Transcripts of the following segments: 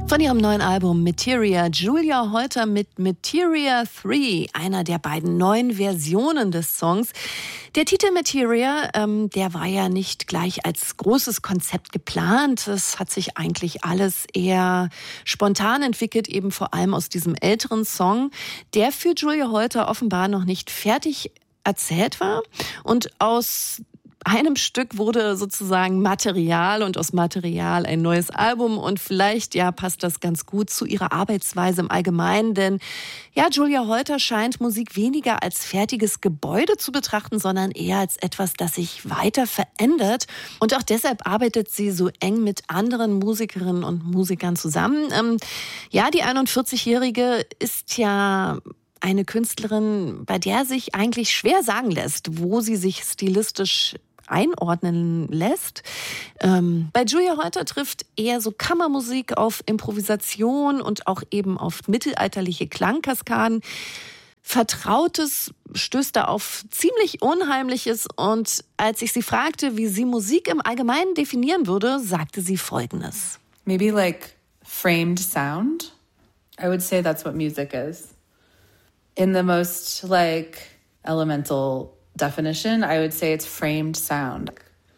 Von ihrem neuen Album Materia, Julia Holter mit Materia 3, einer der beiden neuen Versionen des Songs. Der Titel Materia, der war ja nicht gleich als großes Konzept geplant. Es hat sich eigentlich alles eher spontan entwickelt, eben vor allem aus diesem älteren Song, der für Julia Holter offenbar noch nicht fertig erzählt war. Und aus einem Stück wurde sozusagen Material und aus Material ein neues Album und vielleicht passt das ganz gut zu ihrer Arbeitsweise im Allgemeinen, denn Julia Holter scheint Musik weniger als fertiges Gebäude zu betrachten, sondern eher als etwas, das sich weiter verändert und auch deshalb arbeitet sie so eng mit anderen Musikerinnen und Musikern zusammen. Die 41-Jährige ist ja eine Künstlerin, bei der sich eigentlich schwer sagen lässt, wo sie sich stilistisch einordnen lässt. Bei Julia Holter trifft eher so Kammermusik auf Improvisation und auch eben auf mittelalterliche Klangkaskaden. Vertrautes stößt da auf ziemlich Unheimliches und als ich sie fragte, wie sie Musik im Allgemeinen definieren würde, sagte sie Folgendes. Maybe like framed sound. I would say that's what music is. In the most elemental definition, I would say it's framed sound.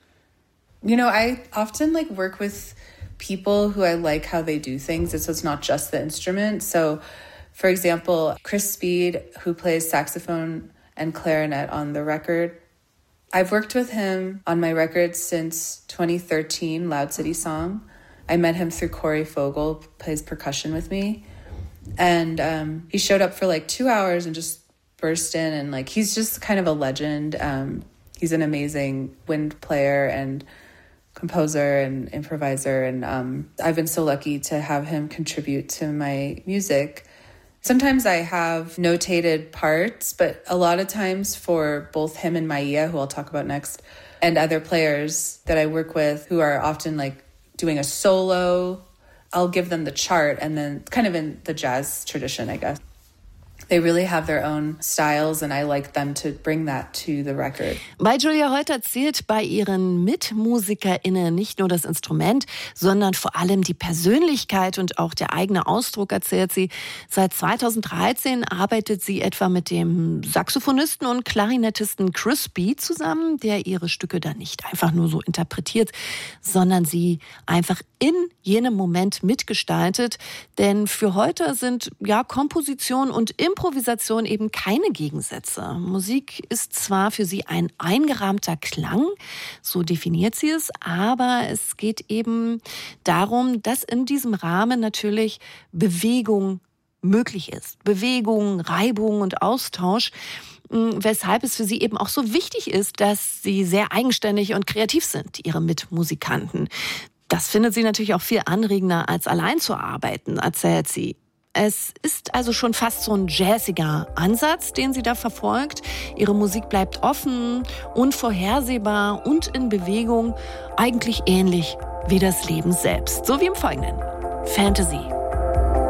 I often work with people who I like how they do things, so it's not just the instrument. So, for example, Chris Speed, who plays saxophone and clarinet on the record, I've worked with him on my records since 2013, Loud City Song. I met him through Corey Fogle, who plays percussion with me. And he showed up for 2 hours and just burst in and he's just kind of a legend. He's an amazing wind player and composer and improviser. And I've been so lucky to have him contribute to my music. Sometimes I have notated parts, but a lot of times for both him and Maia, who I'll talk about next, and other players that I work with who are often doing a solo, I'll give them the chart and then kind of in the jazz tradition, I guess. They really have their own styles and I like them to bring that to the record. Bei Julia Holter zählt bei ihren MitmusikerInnen nicht nur das Instrument, sondern vor allem die Persönlichkeit und auch der eigene Ausdruck, erzählt sie. Seit 2013 arbeitet sie etwa mit dem Saxophonisten und Klarinettisten Chris Speed zusammen, der ihre Stücke dann nicht einfach nur so interpretiert, sondern sie einfach in jenem Moment mitgestaltet. Denn für Holter sind Komposition und Improvisation eben keine Gegensätze. Musik ist zwar für sie ein eingerahmter Klang, so definiert sie es, aber es geht eben darum, dass in diesem Rahmen natürlich Bewegung möglich ist. Bewegung, Reibung und Austausch, weshalb es für sie eben auch so wichtig ist, dass sie sehr eigenständig und kreativ sind, ihre Mitmusikanten. Das findet sie natürlich auch viel anregender, als allein zu arbeiten, erzählt sie. Es ist also schon fast so ein jazziger Ansatz, den sie da verfolgt. Ihre Musik bleibt offen, unvorhersehbar und in Bewegung, eigentlich ähnlich wie das Leben selbst. So wie im Folgenden. Fantasy.